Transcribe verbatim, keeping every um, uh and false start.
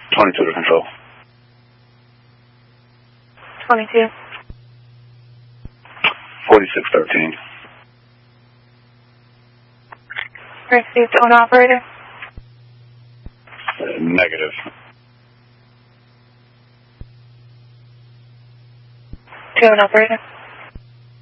twenty-two to control. twenty-two. forty-six thirteen. Received on operator. Uh, negative. Two on operator.